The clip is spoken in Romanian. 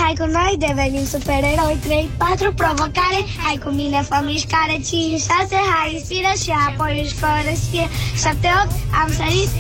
Hai cu noi, devenim supereroi. 3, 4, provocare. Hai cu mine, fă mișcare. 5, 6, hai, inspiră și apoi își fără 7, 8, am sărit.